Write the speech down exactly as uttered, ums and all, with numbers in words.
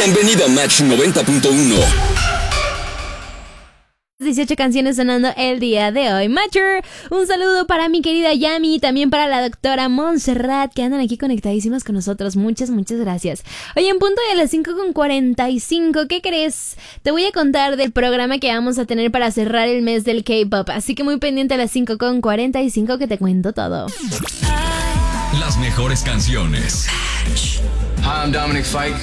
Bienvenido a Match noventa punto uno. dieciocho canciones sonando el día de hoy. Matcher, un saludo para mi querida Yami y también para la doctora Montserrat, que andan aquí conectadísimas con nosotros. Muchas, muchas gracias. Oye, en punto de las cinco con cuarenta y cinco, ¿qué crees? Te voy a contar del programa que vamos a tener para cerrar el mes del K-pop, así que muy pendiente a las cinco con cuarenta y cinco que te cuento todo. Las mejores canciones. Hi, I'm Dominic Fike.